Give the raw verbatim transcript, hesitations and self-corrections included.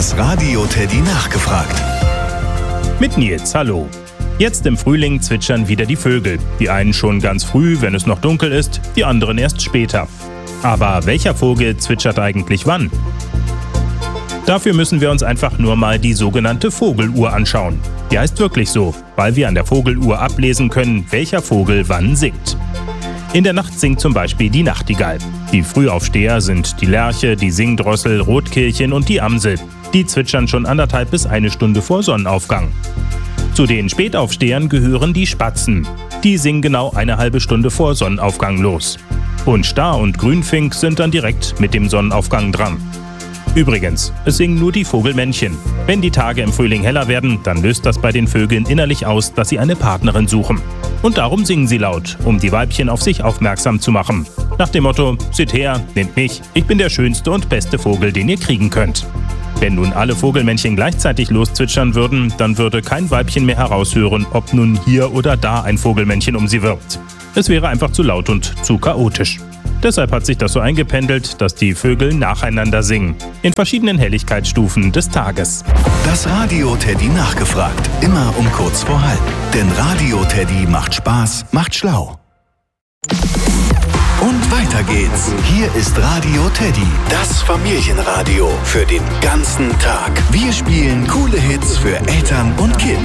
Das Radio Teddy nachgefragt. Mit Nils, hallo. Jetzt im Frühling zwitschern wieder die Vögel. Die einen schon ganz früh, wenn es noch dunkel ist, die anderen erst später. Aber welcher Vogel zwitschert eigentlich wann? Dafür müssen wir uns einfach nur mal die sogenannte Vogeluhr anschauen. Die heißt wirklich so, weil wir an der Vogeluhr ablesen können, welcher Vogel wann singt. In der Nacht singt zum Beispiel die Nachtigall. Die Frühaufsteher sind die Lerche, die Singdrossel, Rotkehlchen und die Amsel. Die zwitschern schon anderthalb bis eine Stunde vor Sonnenaufgang. Zu den Spätaufstehern gehören die Spatzen. Die singen genau eine halbe Stunde vor Sonnenaufgang los. Und Star und Grünfink sind dann direkt mit dem Sonnenaufgang dran. Übrigens, es singen nur die Vogelmännchen. Wenn die Tage im Frühling heller werden, dann löst das bei den Vögeln innerlich aus, dass sie eine Partnerin suchen. Und darum singen sie laut, um die Weibchen auf sich aufmerksam zu machen. Nach dem Motto, seht her, nehmt mich, ich bin der schönste und beste Vogel, den ihr kriegen könnt. Wenn nun alle Vogelmännchen gleichzeitig loszwitschern würden, dann würde kein Weibchen mehr heraushören, ob nun hier oder da ein Vogelmännchen um sie wirbt. Es wäre einfach zu laut und zu chaotisch. Deshalb hat sich das so eingependelt, dass die Vögel nacheinander singen, in verschiedenen Helligkeitsstufen des Tages. Das Radio Teddy nachgefragt, immer um kurz vor halb. Denn Radio Teddy macht Spaß, macht schlau. Und weiter geht's. Hier ist Radio Teddy, das Familienradio für den ganzen Tag. Wir spielen coole Hits für Eltern und Kids.